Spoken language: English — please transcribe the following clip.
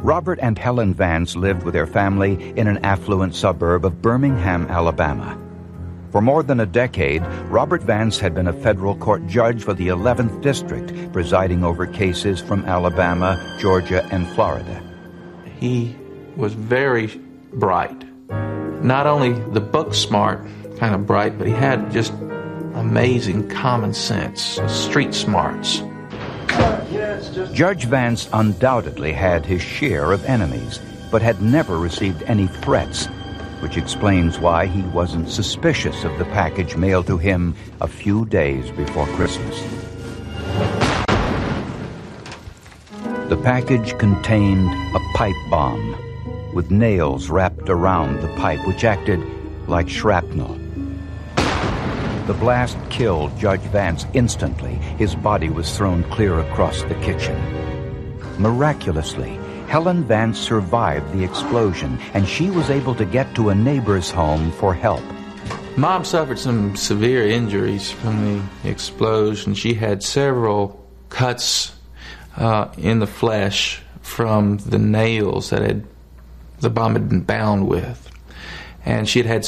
Robert and Helen Vance lived with their family in an affluent suburb of Birmingham, Alabama. For more than a decade, Robert Vance had been a federal court judge for the 11th District, presiding over cases from Alabama, Georgia, and Florida. He was very bright. Not only the book smart, kind of bright, but he had just amazing common sense, street smarts. Judge Vance undoubtedly had his share of enemies, but had never received any threats, which explains why he wasn't suspicious of the package mailed to him a few days before Christmas. The package contained a pipe bomb with nails wrapped around the pipe, which acted like shrapnel. The blast killed Judge Vance instantly. His body was thrown clear across the kitchen. Miraculously, Helen Vance survived the explosion, and she was able to get to a neighbor's home for help. Mom suffered some severe injuries from the explosion. She had several cuts in the flesh from the nails that the bomb had been bound with. And she had